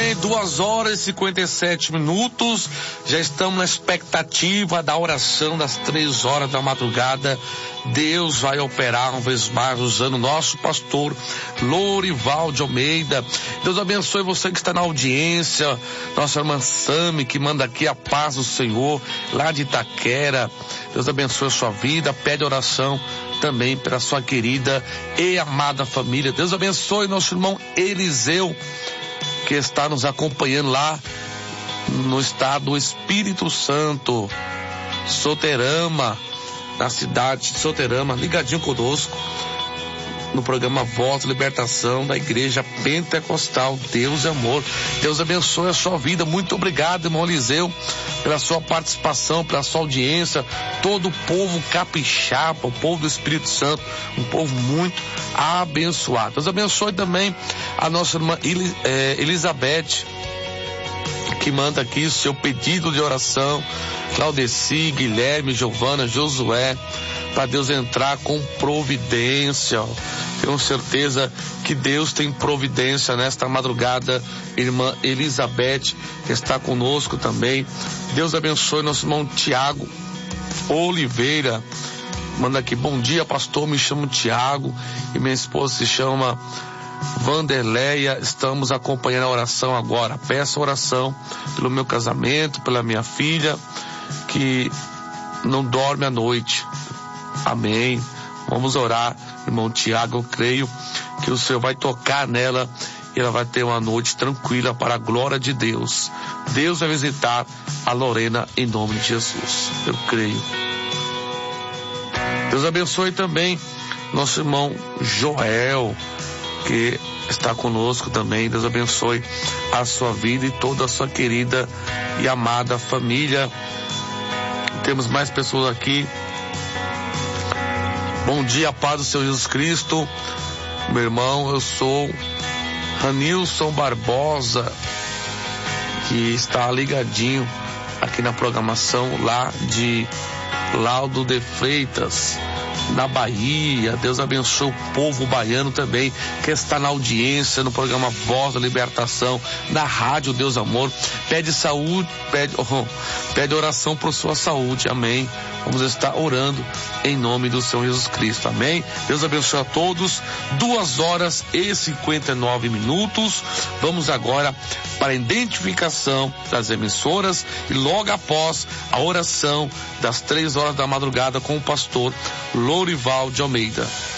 Amém. 2h57. Já estamos na expectativa da oração das 3h da madrugada. Deus vai operar uma vez mais usando o nosso pastor Lorival de Almeida. Deus abençoe você que está na audiência, nossa irmã Sami, que manda aqui a paz do Senhor, lá de Itaquera. Deus abençoe a sua vida, pede oração também pela sua querida e amada família. Deus abençoe nosso irmão Eliseu, que está nos acompanhando lá no estado do Espírito Santo, Soterama, na cidade de Soterama, ligadinho conosco no programa Voz de Libertação da Igreja Pentecostal Deus é Amor. Deus abençoe a sua vida. Muito obrigado, irmão Eliseu, pela sua participação, pela sua audiência, todo o povo capixaba, o povo do Espírito Santo, um povo muito abençoado. Deus abençoe também a nossa irmã Elizabeth, que manda aqui o seu pedido de oração, Claudeci, Guilherme, Giovana, Josué, para Deus entrar com providência. Tenho certeza que Deus tem providência nesta madrugada. Irmã Elizabeth, que está conosco também. Deus abençoe nosso irmão Tiago Oliveira. Manda aqui: bom dia, pastor, me chamo Tiago e minha esposa se chama Vanderleia. Estamos acompanhando a oração agora. Peço oração pelo meu casamento, pela minha filha, que não dorme à noite. Amém. Vamos orar, irmão Tiago. Eu creio que o Senhor vai tocar nela e ela vai ter uma noite tranquila para a glória de Deus. Deus vai visitar a Lorena em nome de Jesus. Eu creio. Deus abençoe também nosso irmão Joel, que está conosco também. Deus abençoe a sua vida e toda a sua querida e amada família. Temos mais pessoas aqui. Bom dia, paz do Senhor Jesus Cristo. Meu irmão, eu sou Ranilson Barbosa, que está ligadinho aqui na programação lá de Laudo de Freitas, na Bahia. Deus abençoe o povo baiano também, que está na audiência no programa Voz da Libertação, na rádio Deus Amor. Pede saúde, pede oração por sua saúde. Amém. Vamos estar orando em nome do Senhor Jesus Cristo. Amém. Deus abençoe a todos. 2h59. Vamos agora para a identificação das emissoras e logo após a oração das 3h da madrugada com o pastor Lorival de Almeida.